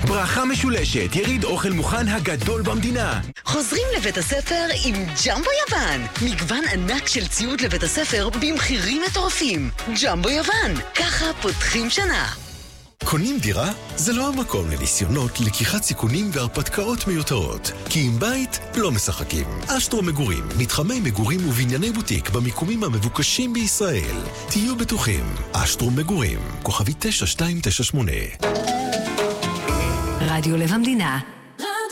ברכה משולשת, יריד אוכל מוכן הגדול במדינה. חוזרים לבית הספר עם ג'מבו יוון. מגוון ענק של ציוד לבית הספר במחירים מטורפים. ג'מבו יוון, ככה פותחים שנה. קונים דירה? זה לא המקום לניסיונות, לקיחת סיכונים והרפתקאות מיותרות. כי עם בית לא משחקים. אשטרו מגורים, מתחמי מגורים ובנייני בוטיק במיקומים המבוקשים בישראל. תהיו בטוחים. אשטרו מגורים, כוכבי 9298. רדיו לב המדינה.